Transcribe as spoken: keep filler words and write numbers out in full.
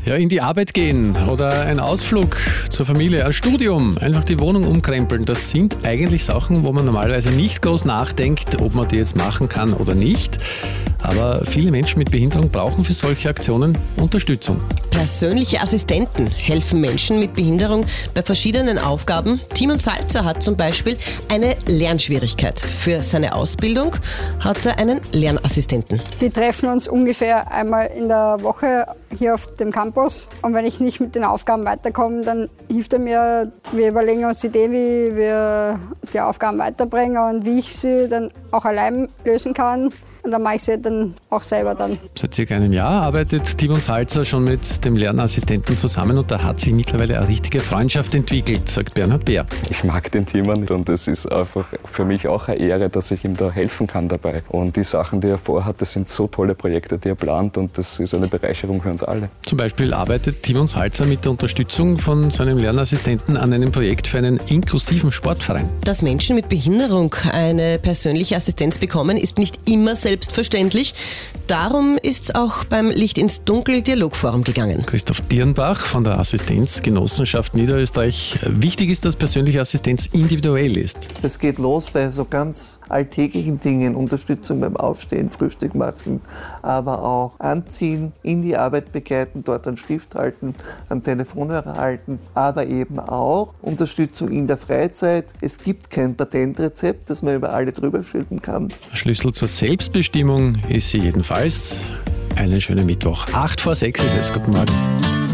Ja, in die Arbeit gehen oder ein Ausflug zur Familie, ein Studium, einfach die Wohnung umkrempeln, das sind eigentlich Sachen, wo man normalerweise nicht groß nachdenkt, ob man die jetzt machen kann oder nicht. Aber viele Menschen mit Behinderung brauchen für solche Aktionen Unterstützung. Persönliche Assistenten helfen Menschen mit Behinderung bei verschiedenen Aufgaben. Timon Salzer hat zum Beispiel eine Lernschwierigkeit. Für seine Ausbildung hat er einen Lernassistenten. Wir treffen uns ungefähr einmal in der Woche hier auf dem Campus. Und wenn ich nicht mit den Aufgaben weiterkomme, dann hilft er mir. Wir überlegen uns Ideen, wie wir die Aufgaben weiterbringen und wie ich sie dann auch allein lösen kann. Und dann mache ich sie dann auch selber dann. Seit circa einem Jahr arbeitet Timon Salzer schon mit dem Lernassistenten zusammen und da hat sich mittlerweile eine richtige Freundschaft entwickelt, sagt Bernhard Beer. Ich mag den Timon und es ist einfach für mich auch eine Ehre, dass ich ihm da helfen kann dabei. Und die Sachen, die er vorhat, das sind so tolle Projekte, die er plant und das ist eine Bereicherung für uns alle. Zum Beispiel arbeitet Timon Salzer mit der Unterstützung von seinem Lernassistenten an einem Projekt für einen inklusiven Sportverein. Dass Menschen mit Behinderung eine persönliche Assistenz bekommen, ist nicht immer selbstverständlich. Darum ist es auch beim Licht ins Dunkel Dialogforum gegangen. Christoph Dirnbach von der Assistenzgenossenschaft Niederösterreich. Wichtig ist, dass persönliche Assistenz individuell ist. Es geht los bei so ganz alltäglichen Dingen, Unterstützung beim Aufstehen, Frühstück machen, aber auch anziehen, in die Arbeit begleiten, dort einen Stift halten, einen Telefonhörer halten, aber eben auch Unterstützung in der Freizeit. Es gibt kein Patentrezept, das man über alle drüber stülpen kann. Schlüssel zur Selbstbestimmung ist sie jedenfalls. Einen schönen Mittwoch. acht vor sechs ist es. Guten Morgen.